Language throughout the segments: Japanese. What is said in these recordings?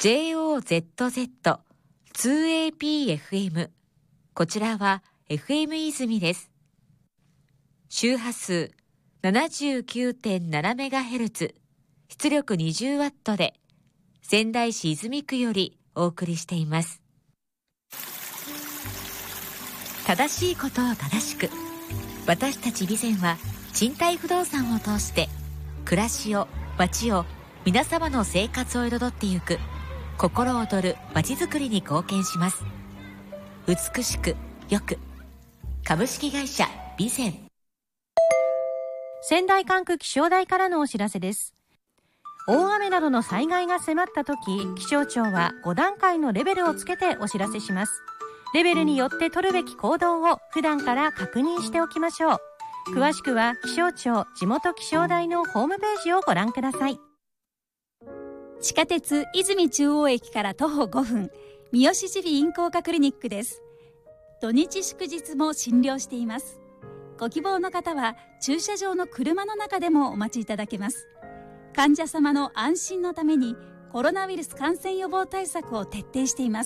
JOZZ2APFM。こちらは FM 泉です。周波数 79.7MHz、出力 20W で仙台市泉区よりお送りしています。正しいことを正しく、私たち備前は賃貸不動産を通して暮らしを、街を、皆様の生活を彩ってゆく心躍る街づくりに貢献します。美しくよく、株式会社備前。 仙台管区気象台からのお知らせです。大雨などの災害が迫った時、気象庁は5段階のレベルをつけてお知らせします。レベルによって取るべき行動を普段から確認しておきましょう。詳しくは気象庁地元気象台のホームページをご覧ください。 地下鉄泉中央駅から徒歩5分、三好耳鼻咽喉科クリニックです。土日祝日も診療しています。ご希望の方は駐車場の車の中でもお待ちいただけます。患者様の安心のためにコロナウイルス感染予防対策を徹底しています。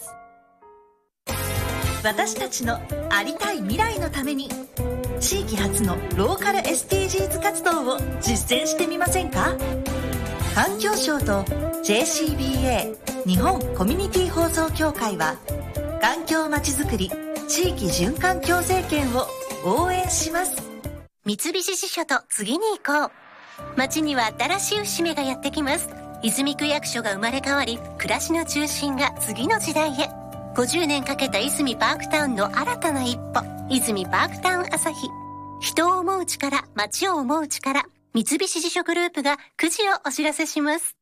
私たちのありたい未来のために、地域発のローカル SDGs 活動を実践してみませんか？環境省と JCBA 日本コミュニティ放送協会は、環境まちづくり地域循環共生圏を応援します。 三菱地所と次に行こう。街には新しい節目がやってきます。泉区役所が生まれ変わり、暮らしの中心が次の時代へ。50年かけた泉パークタウンの新たな一歩、泉パークタウン朝日。人を思う力、街を思う力。三菱地所グループが9時をお知らせします。